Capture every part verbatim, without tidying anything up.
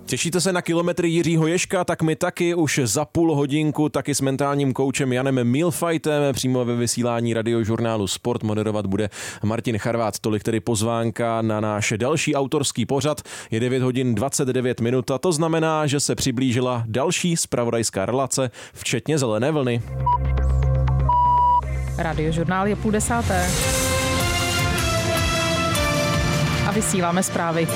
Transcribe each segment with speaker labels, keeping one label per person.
Speaker 1: Těšíte se na kilometry Jiřího Ježka? Tak my taky už za půl hodinku, taky s mentálním koučem Janem Mühlfeitem. Přímo ve vysílání Radiožurnálu Sport moderovat bude Martin Charvát. Tolik tedy pozvánka na náš další autorský pořad. Je devět hodin dvacet devět minut a to znamená, že se přiblížila další zpravodajská relace, včetně Zelené vlny.
Speaker 2: Radiožurnál je půl desáté. A vysíláme zprávy.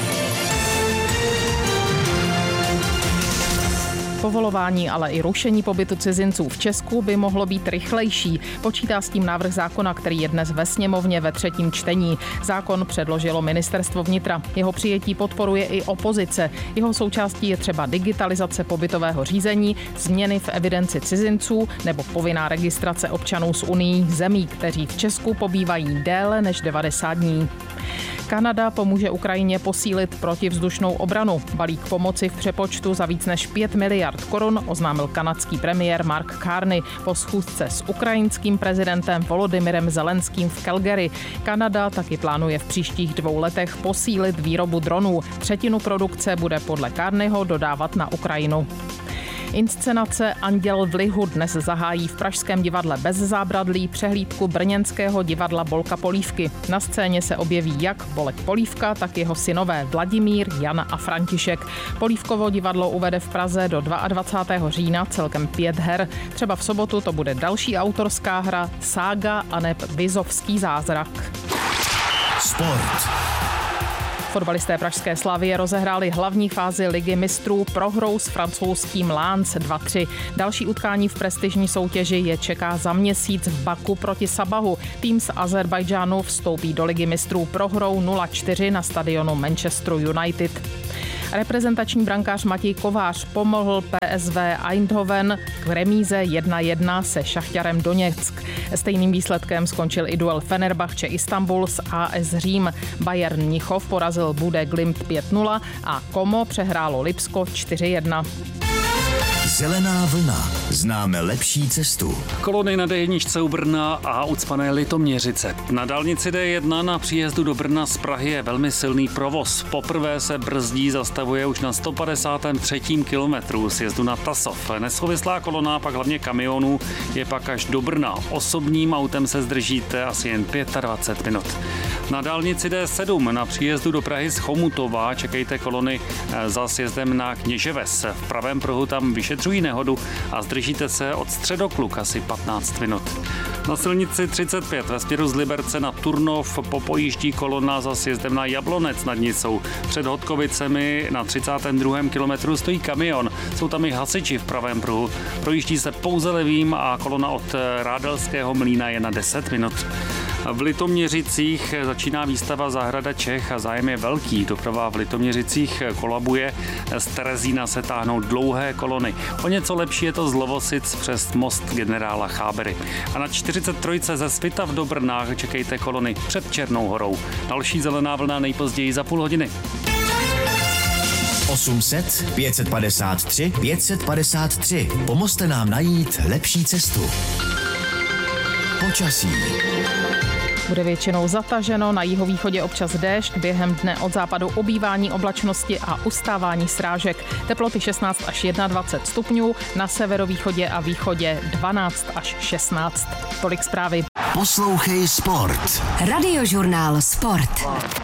Speaker 2: Povolování, ale i rušení pobytu cizinců v Česku by mohlo být rychlejší. Počítá s tím návrh zákona, který je dnes ve sněmovně ve třetím čtení. Zákon předložilo Ministerstvo vnitra. Jeho přijetí podporuje i opozice. Jeho součástí je třeba digitalizace pobytového řízení, změny v evidenci cizinců nebo povinná registrace občanů z unijních zemí, kteří v Česku pobývají déle než devadesát dní. Kanada pomůže Ukrajině posílit protivzdušnou obranu. Balík pomoci v přepočtu za víc než pět miliard korun oznámil kanadský premiér Mark Carney po schůzce s ukrajinským prezidentem Volodymyrem Zelenským v Calgary. Kanada taky plánuje v příštích dvou letech posílit výrobu dronů. Třetinu produkce bude podle Carneyho dodávat na Ukrajinu. Inscenace Anděl v lihu dnes zahájí v pražském divadle Bez zábradlí přehlídku brněnského divadla Bolka Polívky. Na scéně se objeví jak Bolek Polívka, tak jeho synové Vladimír, Jan a František. Polívkovo divadlo uvede v Praze do dvacátého druhého října celkem pět her. Třeba v sobotu to bude další autorská hra Sága aneb Vizovský zázrak.
Speaker 3: Sport.
Speaker 2: Fotbalisté pražské Slavie rozehráli hlavní fázi Ligy mistrů prohrou s francouzským Lens dva tři. Další utkání v prestižní soutěži je čeká za měsíc v Baku proti Sabahu. Tým z Azerbajdžánu vstoupí do Ligy mistrů prohrou nula čtyři na stadionu Manchesteru United. Reprezentační brankář Matěj Kovář pomohl P S V Eindhoven k remíze jedna jedna se Šachťarem Doněck. Stejným výsledkem skončil i duel Fenerbahce Istanbul s A S Řím. Bayern Mnichov porazil Bude Glimt pět nula a Como přehrálo Lipsko čtyři jedna.
Speaker 3: Zelená vlna. Známe lepší cestu.
Speaker 4: Kolony na dé jedna u Brna a ucpané Litoměřice. Na dálnici dé jedna na příjezdu do Brna z Prahy je velmi silný provoz. Poprvé se brzdí zastavuje už na sto padesátém třetím kilometru sjezdu na Tasov. Nesouvislá kolona, pak hlavně kamionů, je pak až do Brna. Osobním autem se zdržíte asi jen dvacet pět minut. Na dálnici dé sedm na příjezdu do Prahy z Chomutova čekejte kolony za sjezdem na Kněževes. V pravém pruhu tam vyšetřují nehodu a zdržíte se od Středokluk asi patnáct minut. Na silnici třicet pět ve směru z Liberce na Turnov popojíždí kolona za sjezdem na Jablonec nad Nisou. Před Hodkovicemi na třicátém druhém kilometru stojí kamion. Jsou tam i hasiči v pravém pruhu. Projíždí se pouze levým a kolona od Rádelského mlýna je na deset minut. V Litoměřicích začíná výstava Zahrada Čech a zájem je velký. Doprava v Litoměřicích kolabuje. Z Terezína se táhnou dlouhé kolony. O něco lepší je to z Lovosic přes most generála Chábery. A na čtyřicet tři ze Svitav do Brna čekejte kolony před Černou horou. Další zelená vlna nejpozději za půl hodiny.
Speaker 3: osm set pět padesát tři pět padesát tři. Pomozte nám najít lepší cestu. Počasí.
Speaker 2: Bude většinou zataženo, na jihovýchodě občas déšť, během dne od západu obývání oblačnosti a ustávání srážek. Teploty šestnáct až dvacet jedna stupňů, na severovýchodě a východě dvanáct až šestnáct. Tolik zprávy.
Speaker 3: Poslouchej Sport.
Speaker 5: Radiožurnál Sport.